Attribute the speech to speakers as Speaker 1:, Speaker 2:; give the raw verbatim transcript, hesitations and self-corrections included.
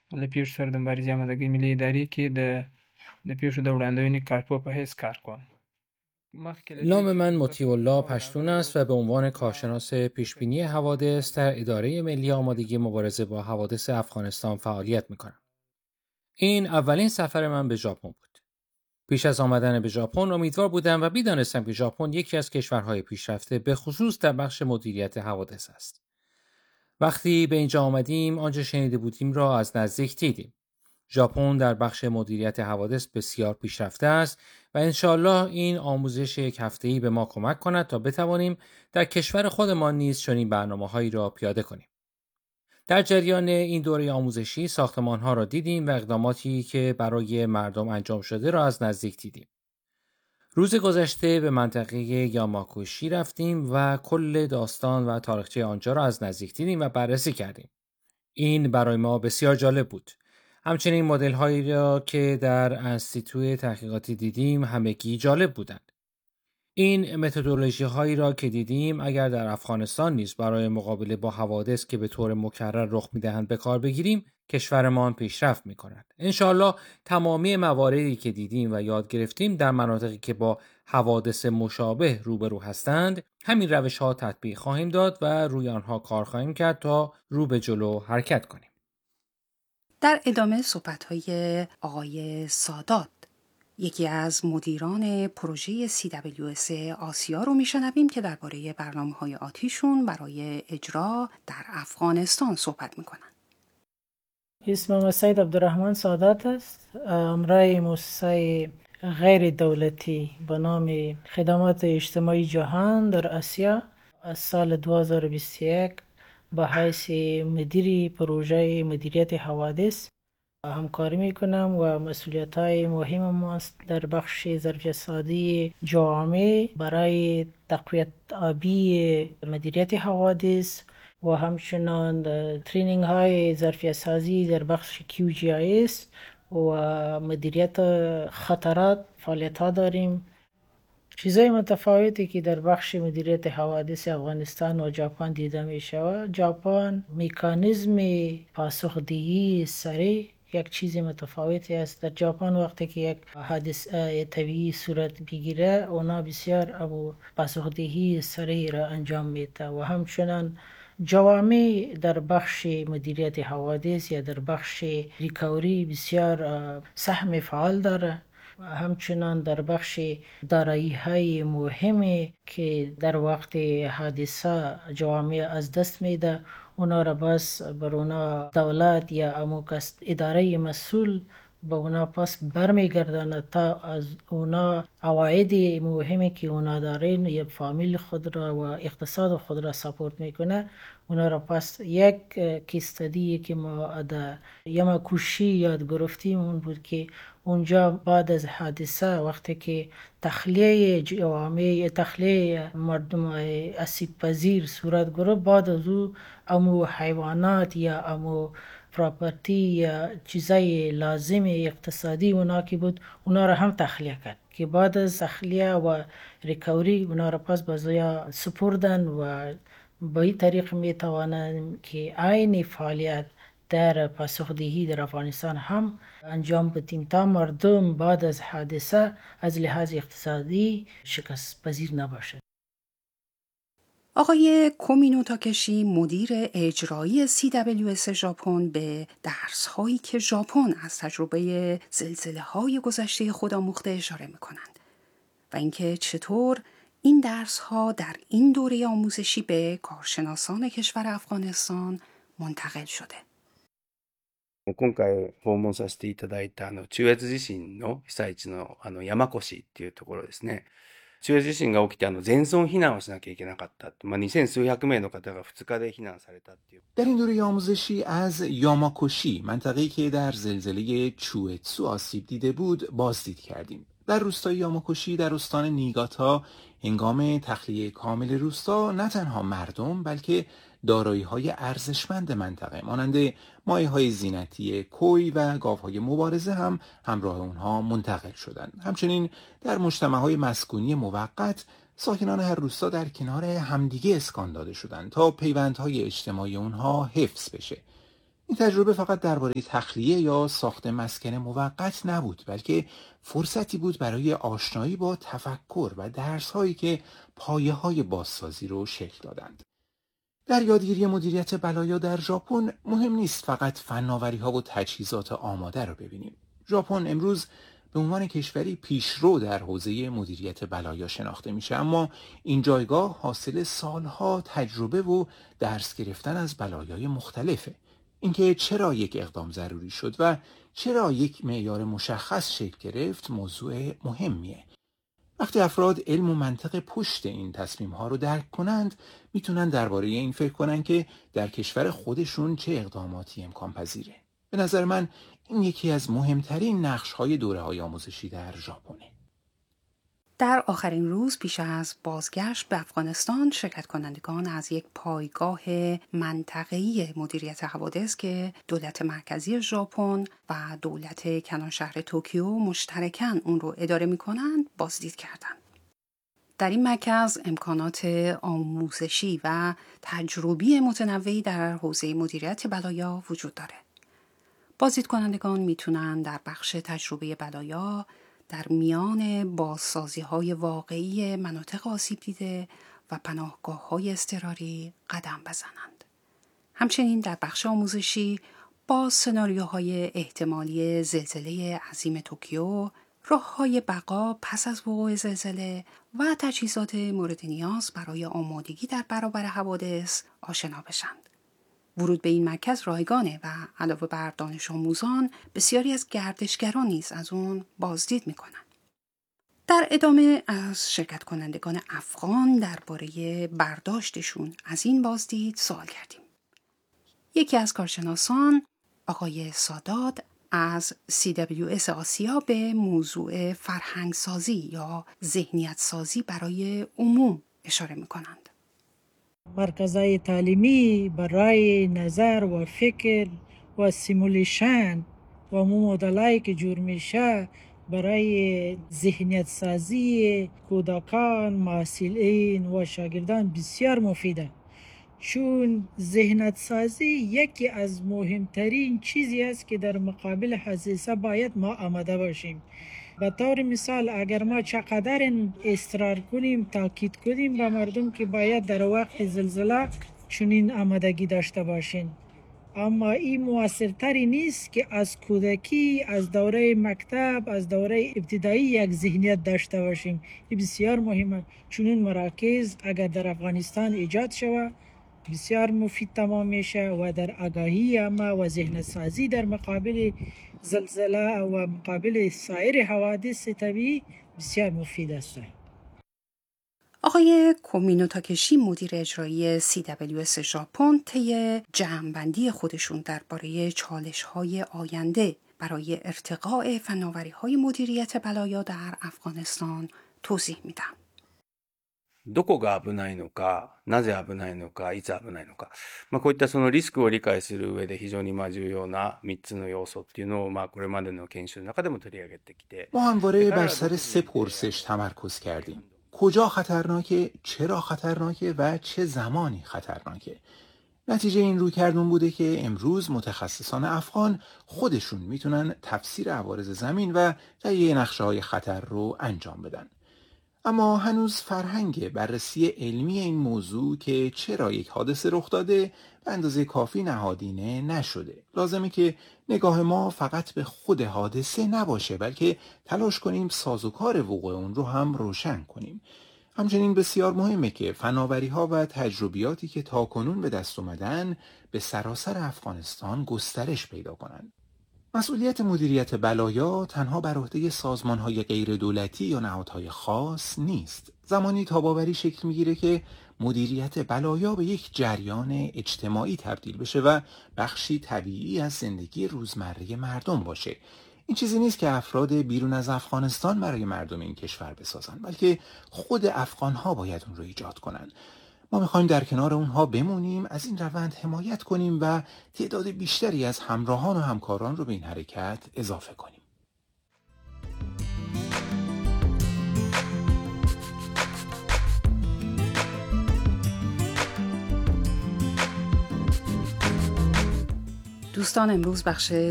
Speaker 1: له پیښو سره د مبارزې امادګۍ ملي ادارې کې د د پیښو د وړاندوینې کارپو په حیث کار کوم.
Speaker 2: نام من مطیع الله پشتون است و به عنوان کارشناس پیشبینی حوادث در اداره ملی آمادگی مبارزه با حوادث افغانستان فعالیت می‌کنم. این اولین سفر من به ژاپن بود. پیش از آمدن به ژاپن امیدوار بودم و می‌دانستم که ژاپن یکی از کشورهای پیشرفته به خصوص در بخش مدیریت حوادث است. وقتی به اینجا آمدیم آنچه شنیده بودیم را از نزدیک دیدیم. ژاپن در بخش مدیریت حوادث بسیار پیشرفته است و انشاءالله این آموزش یک هفته‌ای به ما کمک کند تا بتوانیم در کشور خودمان نیز چنین برنامه‌هایی را پیاده کنیم. در جریان این دوره آموزشی ساختمان‌ها را دیدیم و اقداماتی که برای مردم انجام شده را از نزدیک دیدیم. روز گذشته به منطقه یاماکوشی رفتیم و کل داستان و تاریخچه آنجا را از نزدیک دیدیم و بررسی کردیم. این برای ما بسیار جالب بود. همچنین مدل هایی را که در انستیتوی تحقیقاتی دیدیم همگی جالب بودند. این متدولوژی هایی را که دیدیم اگر در افغانستان نیز برای مقابله با حوادث که به طور مکرر رخ می‌دهند به کار بگیریم، کشورمان پیشرفت می‌کند. انشاءالله تمامی مواردی که دیدیم و یاد گرفتیم در مناطقی که با حوادث مشابه روبرو هستند، همین روش‌ها تطبیق خواهیم داد و روی آنها کار خواهیم کرد تا رو به جلو حرکت کنیم.
Speaker 3: در ادامه صحبت‌های آقای سادات، یکی از مدیران پروژه سی دبلیو اس آسیا رو میشنویم که درباره برنامه‌های آتیشون برای اجرا در افغانستان صحبت میکنن.
Speaker 4: اسمم سید عبدالرحمن سادات است. امرای مؤسسه غیر دولتی به نام خدمات اجتماعی جهان در آسیا از سال دو هزار و بیست و یک به حیث مدیر پروژه مدیریت حوادث همکاری میکنم و مسئولیت های مهم است در بخش ظرفیت سازی جامع برای تقویت آبی مدیریت حوادث و همچنان ترینینگ های ظرفیت سازی در بخش کیو جی آی اس و مدیریت خطرات فعالیت ها داریم. چیزای متفاوتی که در بخش مدیریت حوادث افغانستان و ژاپن دیده می شود. ژاپن مکانیزم پاسخدهی سریع یک چیز متفاوتی است. در ژاپن وقتی که یک حادثه طبیعی صورت بگیره اونا بسیار ابو پاسخدهی سریع را انجام میده و همچنان جوامع در بخش مدیریت حوادث یا در بخش ریکاوری بسیار سهم فعال داره. همچنان در بخش دارایی های مهمی که در وقت حادثه جوامع از دست میده اونا را بس بر اونا دولت یا اموکست اداره مسئول به اونا پس برمیگردانه تا از اونا عواید مهمی که اونا دارین یا فامیل خود را و اقتصاد خود را سپورت میکنه اونا را پس یک کیستدی که ما در یاماکوشی یاد گرفتیم اون بود که اونجا بعد از حادثه وقتی که تخلیه جوامع تخلیه مردم آسیب پذیر صورت گرفت بعد از او امو حیوانات یا امو پراپرتی یا چیزای لازم اقتصادی اونا که بود اونا را هم تخلیه کرد که بعد از تخلیه و ریکاوری اونا را پس بازویا سپردن و به این طریق می توانند که عین فعالیت در پاسخدهی در افغانستان هم انجام بدیم تا مردم بعد از حادثه از لحاظ اقتصادی شکست پذیر نباشد.
Speaker 3: آقای کومینو تاکشی مدیر اجرایی سی دبلیو اس ژاپن به درس هایی که ژاپن از تجربه زلزله های گذشته خود آموخته اشاره میکنند و اینکه چطور این درس ها در این دوره آموزشی به کارشناسان کشور افغانستان منتقل شده.
Speaker 5: 今回訪問させていただいたあの中越地震の被災地のあの山古志っていうところですね。中越地震が起きてあの全村避難をしなきゃいけなかった。まあ、にせん数百名の方がふつかで避難されたっていう。
Speaker 6: در این دوره آموزشی از یاماکوشی منطقه‌ای که در زلزله چوئتسو آسیب دیده بود بازدید کردیم. در روستای یاماکوشی در استان نیگاتا هنگام تخلیه کامل روستا نه تنها مردم بلکه دارایی‌های ارزشمند منطقه مانند مایه‌های زینتی کوی و گاوهای مبارزه هم همراه اونها منتقل شدند. همچنین در مجتمع‌های مسکونی موقت ساکنان هر روستا در کنار همدیگه اسکان داده شدند تا پیوندهای اجتماعی اونها حفظ بشه. این تجربه فقط درباره تخلیه یا ساخت مسکن موقت نبود، بلکه فرصتی بود برای آشنایی با تفکر و درس‌هایی که پایه‌های بازسازی رو شکل دادند. در یادگیری مدیریت بلایا در ژاپن مهم نیست فقط فناوری‌ها و تجهیزات آماده رو ببینیم. ژاپن امروز به عنوان کشوری پیشرو در حوزه مدیریت بلایا شناخته میشه، اما این جایگاه حاصل سالها تجربه و درس گرفتن از بلایای مختلفه. اینکه چرا یک اقدام ضروری شد و چرا یک معیار مشخص شکل گرفت موضوع مهمیه. وقتی افراد علم و منطق پشت این تصمیم‌ها رو درک کنند، میتونن درباره این فکر کنن که در کشور خودشون چه اقداماتی امکان پذیره. به نظر من این یکی از مهمترین نقش‌های دوره‌های آموزشی در ژاپنه.
Speaker 3: در آخرین روز پیش از بازگشت به افغانستان، شرکت کنندگان از یک پایگاه منطقه‌ای مدیریت حوادث که دولت مرکزی ژاپن و دولت کلان شهر توکیو مشترکاً اون رو اداره می‌کنند بازدید کردند. در این مرکز امکانات آموزشی و تجربی متنوعی در حوزه مدیریت بلایا وجود داره. بازدید کنندگان میتونن در بخش تجربه بلایا در میان بازسازی‌های واقعی مناطق آسیب دیده و پناهگاه‌های اضطراری قدم بزنند. همچنین در بخش آموزشی با سناریوهای احتمالی زلزله عظیم توکیو، راه‌های بقا پس از وقوع زلزله و تجهیزات مورد نیاز برای آمادگی در برابر حوادث آشنا بشند. ورود به این مرکز رایگانه و علاوه بر دانش آموزان بسیاری از گردشگران نیز از اون بازدید میکنن. در ادامه از شرکت کنندگان افغان درباره برداشتشون از این بازدید سوال کردیم. یکی از کارشناسان، آقای سادات، از سی دبلیو اس آسیا به موضوع فرهنگ سازی یا ذهنیت سازی برای عموم اشاره میکنند.
Speaker 4: مرکزهای تعلیمی برای نظر و فکر و سیمولیشن و مدلایی که جور میشه برای ذهنیت سازی کودکان، محصلین و شاگردان بسیار مفیده، چون ذهنیت سازی یکی از مهمترین چیزی است که در مقابل حادثه باید ما آماده باشیم. به طور مثال اگر ما چقدر اصرار کنیم، تاکید کنیم به مردم که باید در وقت زلزله چنین آمادگی داشته باشین، اما این موثرتری نیست که از کودکی، از دوره مکتب، از دوره ابتدایی یک ذهنیت داشته باشیم. این بسیار مهمه، چون این مراکز اگر در افغانستان ایجاد شود بسیار مفید تمام میشه و در آگاهی اما و ذهن سازی در مقابل زلزله و مقابل سایر حوادث طبیعی بسیار مفید است.
Speaker 3: آقای کومینو تاکشی، مدیر اجرایی سی دبلیو اس ژاپن، طی جمع‌بندی خودشون درباره چالش‌های آینده برای ارتقاء فناوری‌های مدیریت بلایا در افغانستان توضیح میدن.
Speaker 5: どこが危ないのか、なぜ危ないのか、いつ危ないのか、まあ、こういったそのリスクを理解する上で非常にまあ重要なみっつの要素っていうのをまあこれまでの研修の中でも取り上げてきて、
Speaker 6: ما همواره بر سر سه پرسش تمرکز کردیم. کجا خطرناکه، چرا خطرناکه و چه زمانی خطرناکه. نتیجه این رویکردون بوده که امروز متخصصان افغان خودشون میتونن تفسیر عوارض زمین و تهیه نقشه‌های خطر رو انجام بدن. اما هنوز فرهنگ بررسی علمی این موضوع که چرا یک حادثه رخ داده به اندازه کافی نهادینه نشده. لازمه که نگاه ما فقط به خود حادثه نباشه، بلکه تلاش کنیم سازوکار وقوع اون رو هم روشن کنیم. همچنین بسیار مهمه که فناوری‌ها و تجربیاتی که تاکنون به دست اومدن به سراسر افغانستان گسترش پیدا کنند. مسئولیت مدیریت بلایا تنها بر عهده سازمان‌های غیر دولتی یا نهادهای خاص نیست. زمانی تاباوری شکل می‌گیره که مدیریت بلایا به یک جریان اجتماعی تبدیل بشه و بخشی طبیعی از زندگی روزمره مردم باشه. این چیزی نیست که افراد بیرون از افغانستان برای مردم این کشور بسازن، بلکه خود افغان‌ها باید اون رو ایجاد کنن. ما میخوایم در کنار اونها بمونیم، از این روند حمایت کنیم و تعداد بیشتری از همراهان و همکاران رو به این حرکت اضافه کنیم.
Speaker 3: دوستان، امروز بخش